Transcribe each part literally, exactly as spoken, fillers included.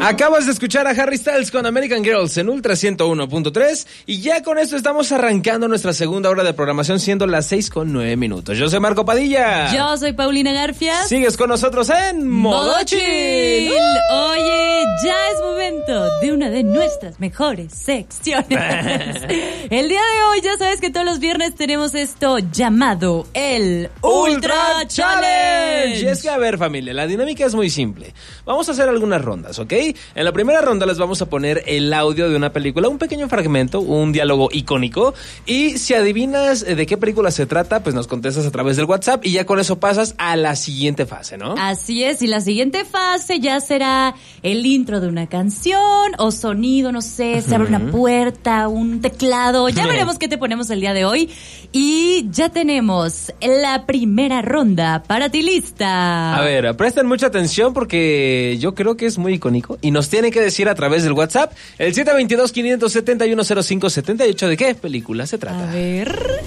Acabas de escuchar a Harry Styles con American Girls en Ultra ciento uno punto tres y ya con esto estamos arrancando nuestra segunda hora de programación siendo las seis con nueve minutos. Yo soy Marco Padilla. Yo soy Paulina Garfias. Sigues con nosotros en Modo Chill. ¡Uh! Oye, ya es momento de una de nuestras mejores secciones. El día de hoy ya sabes que todos los viernes tenemos esto llamado el Ultra Challenge. Y es que a ver familia, la dinámica es muy simple. Vamos a hacer algunas rondas, ¿ok? En la primera ronda les vamos a poner el audio de una película, un pequeño fragmento, un diálogo icónico. Y si adivinas de qué película se trata, pues nos contestas a través del WhatsApp y ya con eso pasas a la siguiente fase, ¿no? Así es, y la siguiente fase ya será el intro de una canción o sonido, no sé, se abre una puerta, un teclado. Ya veremos qué te ponemos el día de hoy. Y ya tenemos la primera ronda para ti lista. A ver, presten mucha atención porque yo creo que es muy icónico y nos tienen que decir a través del WhatsApp el siete dos dos, cinco siete uno, cero cinco siete ocho de qué película se trata. A ver.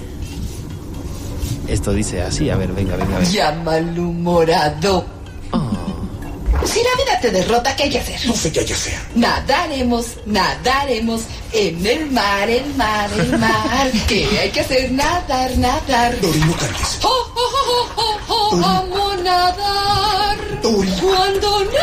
Esto dice así, a ver, venga, venga, venga. Ya malhumorado. Oh. Si la vida te derrota, ¿qué hay que hacer? No sé qué hay que hacer. Nadaremos, nadaremos en el mar, el mar, el mar. ¿Qué hay que hacer? Nadar, nadar. Dori, no cantes. Oh, oh, oh, oh, oh, oh, amo nadar. Dori. Cuando no...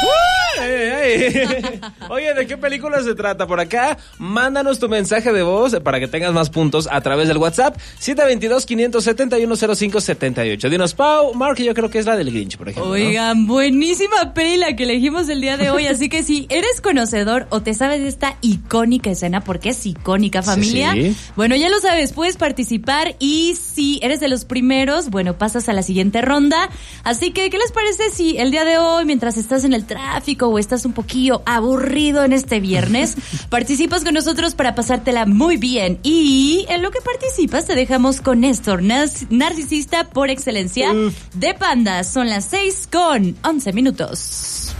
Ay, ay. Oye, ¿de qué película se trata? Por acá, mándanos tu mensaje de voz para que tengas más puntos a través del WhatsApp siete dos dos, cinco siete uno, cero cinco siete ocho. Dinos, Pau, Mark, yo creo que es la del Grinch, por ejemplo. Oigan, ¿no? Buenísima peli la que elegimos el día de hoy, así que si eres conocedor o te sabes de esta icónica escena, porque es icónica, familia, sí, sí. Bueno, ya lo sabes, puedes participar y si eres de los primeros, bueno, pasas a la siguiente ronda. Así que, ¿qué les parece si el día de hoy, mientras estás en el tráfico o estás un poquillo aburrido en este viernes, participas con nosotros para pasártela muy bien? Y en lo que participas te dejamos con Néstor, nas- narcisista por excelencia, Uf. de Panda. Son las seis con once minutos.